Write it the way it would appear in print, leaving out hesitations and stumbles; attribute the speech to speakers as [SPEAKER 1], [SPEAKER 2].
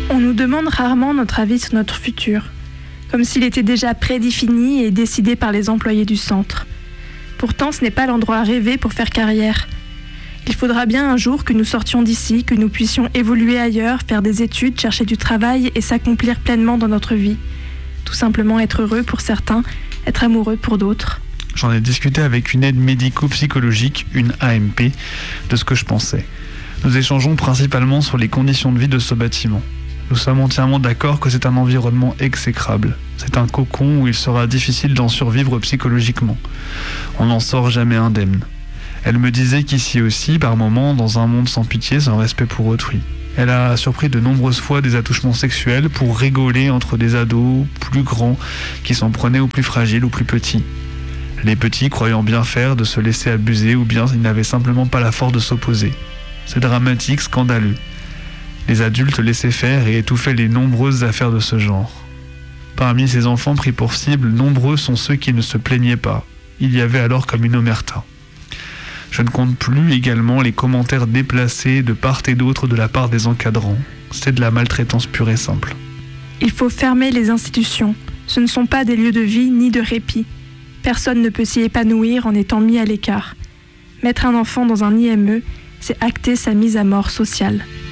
[SPEAKER 1] On nous demande rarement notre avis sur notre futur, comme s'il était déjà prédéfini et décidé par les employés du centre. Pourtant, ce n'est pas l'endroit rêvé pour faire carrière. Il faudra bien un jour que nous sortions d'ici, que nous puissions évoluer ailleurs, faire des études, chercher du travail et s'accomplir pleinement dans notre vie. Tout simplement être heureux pour certains, être amoureux pour d'autres.
[SPEAKER 2] J'en ai discuté avec une aide médico-psychologique, une AMP, de ce que je pensais. Nous échangeons principalement sur les conditions de vie de ce bâtiment. Nous sommes entièrement d'accord que c'est un environnement exécrable. C'est un cocon où il sera difficile d'en survivre psychologiquement. On n'en sort jamais indemne. Elle me disait qu'ici aussi, par moments, dans un monde sans pitié, sans respect pour autrui. Elle a surpris de nombreuses fois des attouchements sexuels pour rigoler entre des ados plus grands qui s'en prenaient aux plus fragiles ou plus petits. Les petits croyant bien faire de se laisser abuser ou bien ils n'avaient simplement pas la force de s'opposer. C'est dramatique, scandaleux. Les adultes laissaient faire et étouffaient les nombreuses affaires de ce genre. Parmi ces enfants pris pour cible, nombreux sont ceux qui ne se plaignaient pas. Il y avait alors comme une omerta. Je ne compte plus également les commentaires déplacés de part et d'autre de la part des encadrants. C'est de la maltraitance pure et simple.
[SPEAKER 1] Il faut fermer les institutions. Ce ne sont pas des lieux de vie ni de répit. Personne ne peut s'y épanouir en étant mis à l'écart. Mettre un enfant dans un IME, c'est acter sa mise à mort sociale.